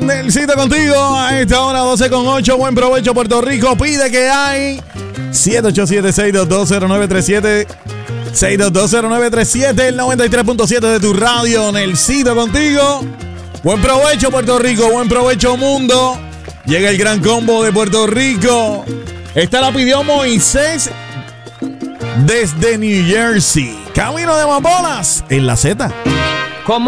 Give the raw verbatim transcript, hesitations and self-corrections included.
Nelsito contigo a esta hora doce con ocho. Buen provecho, Puerto Rico. Pide que hay siete ocho siete, seis dos dos, cero nueve tres siete. seis dos dos, cero nueve tres siete, el noventa y tres punto siete de tu radio. Nelsito contigo. Buen provecho, Puerto Rico. Buen provecho, mundo. Llega el gran combo de Puerto Rico. Esta la pidió Moisés desde New Jersey. Camino de Amapolas en la Z.